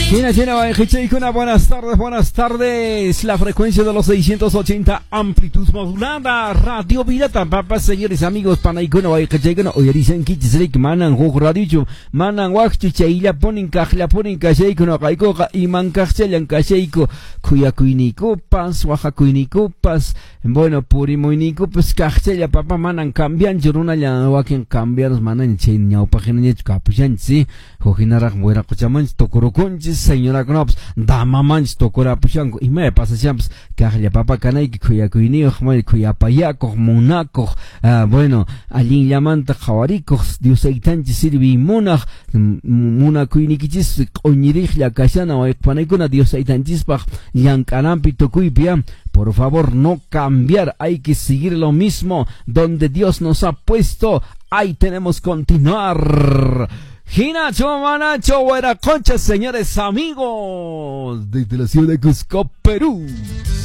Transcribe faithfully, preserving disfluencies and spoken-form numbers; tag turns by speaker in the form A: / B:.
A: China, China, China, buenas tardes, buenas tardes. La frecuencia de los seiscientos ochenta, amplitud modulada, Radio Vida, tampa, señores amigos, Panaicona, China, hoy dicen que Chisrik, Manan, Hog Radio, Manan, Wakchi, Chaila, Ponin, Kajla, Ponin, Kasheiko, Kaikoka, y Mankachelan, Kasheiko, Kuyakuiniko, Pas, Oaxacuiniko, Pas, bueno, Purimoiniko, pues Kajela, Papa, Manan, cambian, Joruna, ya Waken, cambiar, Manan, Chen, Yaupajan, Capuchan, sí, Hojinarak, Muera, Cochaman, Tokoroconchis, señora Knops, Dama Manch, Tokora Pushango, y me pasa siempre, Kajla, Papa, Kanai, Kuyakuinio, Kuyapayaco, Monaco, bueno, allí Yamanta, Javaricos, Dios Aitanchi, Sirvi, Monach, Munakuinikichis, Oñirich, la Kashana, o Ekpanecuna, Dios Aitanchispach, Yankanampi, Tokuipia. Por favor, no cambiar, hay que seguir lo mismo, donde Dios nos ha puesto, ahí tenemos que continuar. Ginacho, Manacho, buena concha, señores amigos, desde la ciudad de Cusco, Perú.